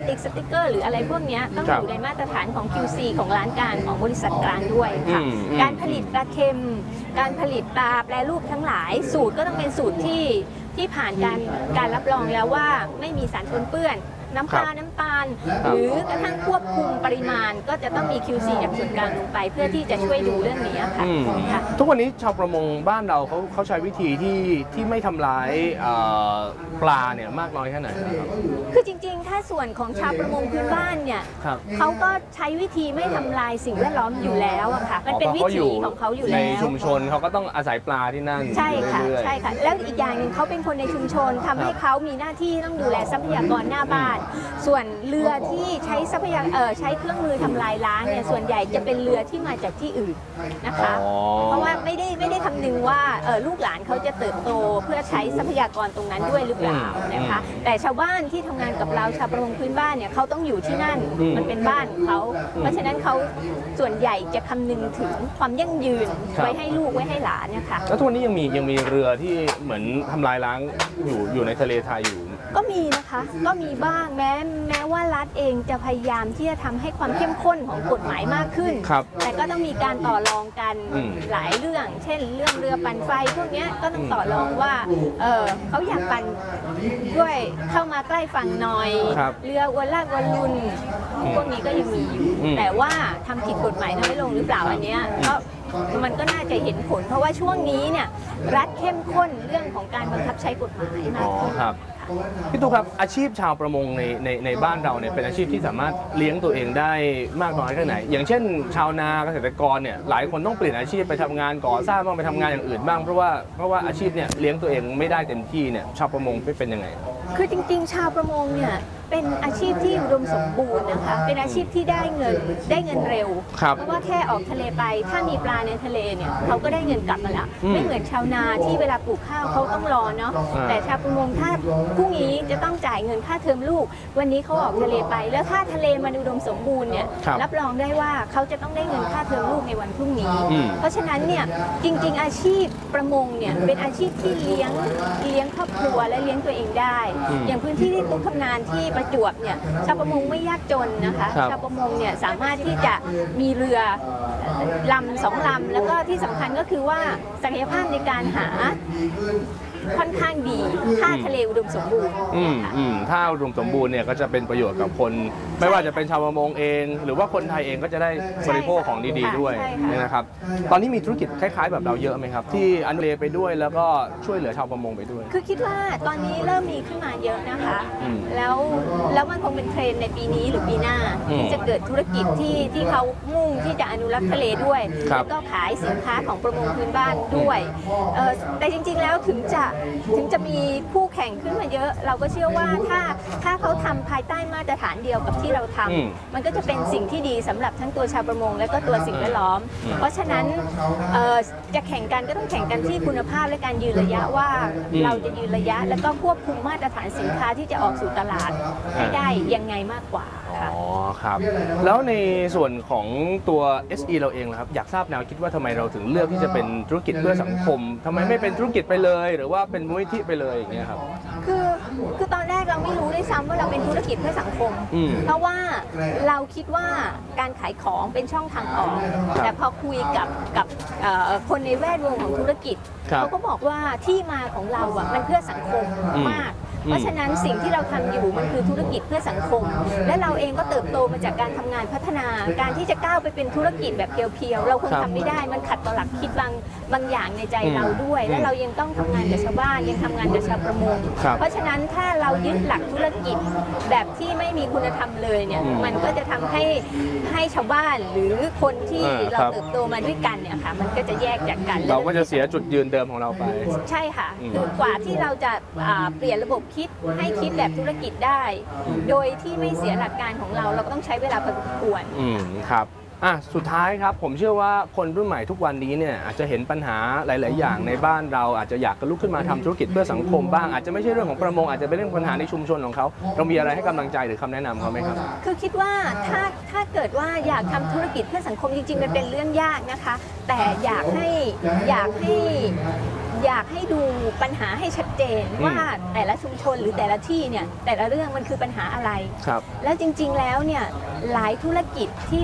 ติกสติกเกอร์หรืออะไรพวกนี้ต้องอยู่ในมาตรฐานของ QC ของร้านกลางของบริษัทกลางด้วยค่ะการผลิตปลาเค็มการผลิตปลาแปรรูปทั้งหลายสูตรก็ต้องเป็นสูตรที่ผ่านการรับรองแล้วว่าไม่มีสารปนเปื้อนน้ำปลาน้ำตาลหรือกระทั่งควบคุมปริมาณก็จะต้องมี QC จากส่วนกลางลงไปเพื่อที่จะช่วยดูเรื่องนี้ค่ะทุกวันนี้ชาวประมงบ้านเราเขาใช้วิธีที่ไม่ทำร้ายปลาเนี่ยมากน้อยแค่ไหนครับคือจริงๆถ้าส่วนของชาวประมงพื้นบ้านเนี่ยเขาก็ใช้วิธีไม่ทำลายสิ่งแวดล้อมอยู่แล้วอะค่ะมันเป็นวิธีของเขาอยู่แล้วในชุมชนเขาก็ต้องอาศัยปลาที่นั่นใช่ค่ะใช่ค่ะแล้วอีกอย่างหนึ่งเขาเป็นคนในชุมชนทำให้เขามีหน้าที่ต้องดูแลทรัพยากรหน้าบ้านส่วนเรือที่ใช้ทรัพยากรใช้เครื่องมือทำลายล้างเนี่ยส่วนใหญ่จะเป็นเรือที่มาจากที่อื่นนะคะเพราะว่าไม่ได้คำนึงว่าลูกหลานเขาจะเติบโตเพื่อใช้ทรัพยากรตรงนั้นด้วยหรือเปล่านะคะแต่ชาวบ้านที่ทำงานกับเราชาวประมงพื้นบ้านเนี่ยเขาต้องอยู่ที่นั่นมันเป็นบ้านของเขาเพราะฉะนั้นเขาส่วนใหญ่จะคำนึงถึงความยั่งยืนไว้ให้ลูกไว้ให้หลานเนี่ยค่ะแล้วทุกวันนี้ยังมีเรือที่เหมือนทำลายล้างอยู่ในทะเลไทยอยู่ก็มีนะคะก็มีบ้างแม้ว่ารัฐเองจะพยายามที่จะทำให้ความเข้มข้นของกฎหมายมากขึ้นแต่ก็ต้องมีการต่อรองกันหลายเรื่องเช่นเรื่องเรือปั่นไฟพวกนี้ก็ต้องต่อรองว่าเขาอยากปั่นด้วยเข้ามาใกล้ฝั่งหน่อยเรือวนลากวนลุนพวกนี้ก็ยังมีอยู่แต่ว่าทำผิดกฎหมายน้อยลงหรือเปล่าอันนี้ก็มันก็น่าจะเห็นผลเพราะว่าช่วงนี้เนี่ยรัฐเข้มข้นเรื่องของการบังคับใช้กฎหมายมากขึ้นพี่ตุ๊กครับอาชีพชาวประมงในบ้านเราเนี่ยเป็นอาชีพที่สามารถเลี้ยงตัวเองได้มากน้อยแค่ไหนอย่างเช่นชาวนาเกษตรกรเนี่ยหลายคนต้องเปลี่ยนอาชีพไปทำงานก่อสร้างบ้างไปทำงานอย่างอื่นบ้างเพราะว่าอาชีพเนี่ยเลี้ยงตัวเองไม่ได้เต็มที่เนี่ยชาวประมงเป็นยังไงคือจริงๆชาวประมงเนี่ยเป็นอาชีพที่อุดมสมบูรณ์นะคะเป็นอาชีพที่ได้เงินเร็วเพราะว่าแค่ออกทะเลไปถ้ามีปลาในทะเลเนี่ยเขาก็ได้เงินกลับมาละไม่เหมือนชาวนาที่เวลาปลูกข้าวเขาต้องรอเนาะแต่ชาวประมงถ้าพรุ่งนี้จะต้องจ่ายเงินค่าเทอมลูกวันนี้เขาออกทะเลไปแล้วถ้าทะเลมันอุดมสมบูรณ์เนี่ยรับรองได้ว่าเขาจะต้องได้เงินค่าเทอมลูกในวันพรุ่งนี้เพราะฉะนั้นเนี่ยจริงๆอาชีพประมงเนี่ยเป็นอาชีพที่เลี้ยงครอบครัวและเลี้ยงตัวเองได้อย่างพื้นที่ที่ตุ๊กทำงานที่ประจวบเนี่ยชาวประมงไม่ยากจนนะคะชาวประมงเนี่ยสามารถที่จะมีเรือลำ2 ลำแล้วก็ที่สำคัญก็คือว่าศักยภาพในการหาค่อนข้างดีถ้าทะเลอุดมสมบูรณ์ถ้าอุดมสมบูรณ์เนี่ยก็จะเป็นประโยชน์กับคนไม่ว่าจะเป็นชาวประมงเองหรือว่าคนไทยเองก็จะได้บริโภคของดีๆด้วยนะครับตอนนี้มีธุรกิจคล้ายๆแบบเราเยอะไหมครับที่อนุรักษ์ไปด้วยแล้วก็ช่วยเหลือชาวประมงไปด้วยคือคิดว่าตอนนี้เริ่มมีขึ้นมาเยอะนะคะแล้วมันคงเป็นเทรนด์ในปีนี้หรือปีหน้าที่จะเกิดธุรกิจที่เขามุ่งที่จะอนุรักษ์ทะเลด้วยแล้วก็ขายสินค้าของประมงพื้นบ้านด้วยแต่จริงๆแล้วถึงจะมีผู้แข่งขึ้นมาเยอะเราก็เชื่อว่าถ้าเขาทำภายใต้มาตรฐานเดียวกับที่เราทำมันก็จะเป็นสิ่งที่ดีสำหรับทั้งตัวชาวประมงและก็ตัวสิ่งแวดล้อมเพราะฉะนั้นจะแข่งกันก็ต้องแข่งกันที่คุณภาพและการยืนระยะว่าเราจะยืนระยะแล้วก็ควบคุมมาตรฐานสินค้าที่จะออกสู่ตลาดให้ได้ยังไงมากกว่าอ๋อครับแล้วในส่วนของตัว SE เราเองนะครับอยากทราบแนวคิดว่าทำไมเราถึงเลือกที่จะเป็นธุรกิจเพื่อสังคมทำไมไม่เป็นธุรกิจไปเลยหรือว่าเป็นมูลนิธิไปเลยอย่างเงี้ยครับคือตอนแรกเราไม่รู้ด้วยซ้ำว่าเราเป็นธุรกิจเพื่อสังคมเพราะว่าเราคิดว่าการขายของเป็นช่องทางออกแต่พอคุยกับคนในแวดวงของธุรกิจเขาก็บอกว่าที่มาของเราอ่ะมันเพื่อสังคมมากเพราะฉะนั้นสิ่งที่เราทำอยู่มันคือธุรกิจเพื่อสังคมและเราเองก็เติบโตมาจากการทำงานพัฒนาการที่จะก้าวไปเป็นธุรกิจแบบเพียวๆเราคงทำไม่ได้มันขัดต่อหลักคิดบางอย่างในใจเราด้วยและเรายังต้องทำงานกับชาวบ้านยังทำงานกับชาวประมงเพราะฉะนั้นถ้าเรายึดหลักธุรกิจแบบที่ไม่มีคุณธรรมเลยเนี่ยมันก็จะทำให้ชาวบ้านหรือคนที่เราเติบโตมาด้วยกันเนี่ยค่ะมันก็จะแยกจากกันเราก็จะเสียจุดยืนเดิมของเราไปใช่ค่ะคือกว่าที่เราจะเปลี่ยนระบบคิดให้คิดแบบธุรกิจได้โดยที่ไม่เสียหลักการของเราก็ต้องใช้เวลาพอสมควรครับสุดท้ายครับผมเชื่อว่าคนรุ่นใหม่ทุกวันนี้เนี่ยอาจจะเห็นปัญหาหลายๆอย่างในบ้านเราอาจจะอยากลุกขึ้นมาทำธุรกิจเพื่อสังคมบ้างอาจจะไม่ใช่เรื่องของประมงอาจจะเป็นเรื่องปัญหาในชุมชนของเขาเรามีอะไรให้กำลังใจหรือคำแนะนำเขาไหมครับคือคิดว่าถ้าเกิดว่าอยากทำธุรกิจเพื่อสังคมจริงๆมันเป็นเรื่องยากนะคะแต่อยากให้อยากให้ดูปัญหาให้ชัดเจนว่าแต่ละชุมชนหรือแต่ละที่เนี่ยแต่ละเรื่องมันคือปัญหาอะไรครับแล้วจริงๆแล้วเนี่ยหลายธุรกิจที่